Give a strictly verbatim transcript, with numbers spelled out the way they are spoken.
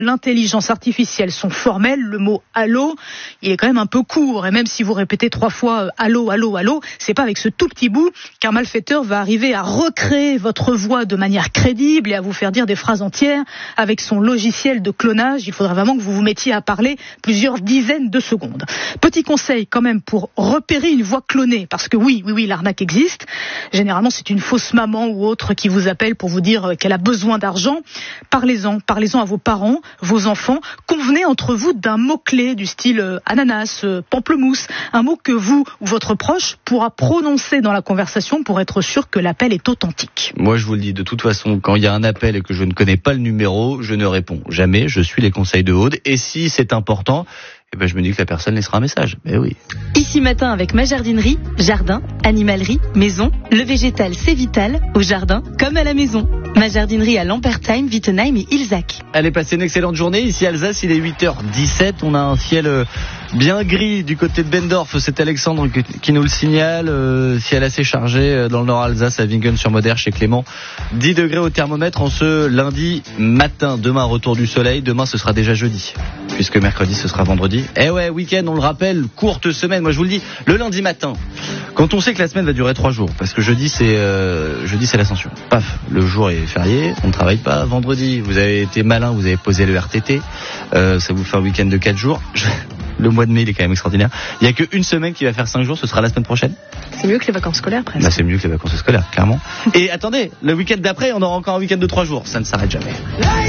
l'intelligence artificielle sont formelles, le mot allô, il est quand même un peu court. Et même si vous répétez trois fois allô, allô, allô, c'est pas avec ce tout petit bout qu'un malfaiteur va arriver à recréer votre voix de manière crédible et à vous faire dire des phrases entières avec son logiciel de clonage. Il faudra vraiment que vous vous mettiez à parler plusieurs dizaines de secondes. Petit conseil quand même pour repérer une voix clonée, parce que oui, oui, oui, l'arnaque existe. Généralement, c'est une fausse maman ou autre qui vous appelle pour vous dire qu'elle a besoin d'argent. Parlez-en, parlez-en à vos parents, vos enfants. Convenez entre vous d'un mot-clé du style euh, ananas, euh, pamplemousse, un mot que vous ou votre proche pourra prononcer dans la conversation pour être sûr que l'appel est authentique. Moi, je vous le dis, de toute façon, quand il y a un appel et que je ne connais pas le numéro, je ne réponds jamais. Je suis les conseils de Aude. Et si c'est important, eh ben, je me dis que la personne laissera un message. Mais oui. Ici Matin avec ma jardinerie, jardin, animalerie, maison. Le végétal, c'est vital, au jardin comme à la maison. Ma jardinerie à Lampertheim, Wittenheim et Ilzac. Allez, passez une excellente journée. Ici Alsace, il est huit heures dix-sept. On a un ciel bien gris du côté de Bendorf. C'est Alexandre qui nous le signale. Euh, ciel assez chargé dans le nord Alsace, à Wingen-sur-Moder, chez Clément. dix degrés au thermomètre en ce lundi matin. Demain, retour du soleil. Demain, ce sera déjà jeudi, puisque mercredi, ce sera vendredi. Eh ouais, week-end, on le rappelle, courte semaine. Moi, je vous le dis, le lundi matin, quand on sait que la semaine va durer trois jours, parce que jeudi, c'est euh, jeudi, c'est l'Ascension. Paf, le jour est férié, on ne travaille pas. Vendredi, vous avez été malin, vous avez posé le R T T. Euh, ça vous fait un week-end de quatre jours. Je... Le mois de mai, il est quand même extraordinaire. Il n'y a qu'une semaine qui va faire cinq jours, ce sera la semaine prochaine. C'est mieux que les vacances scolaires, presque. Bah, c'est mieux que les vacances scolaires, clairement. Et attendez, le week-end d'après, on aura encore un week-end de trois jours. Ça ne s'arrête jamais.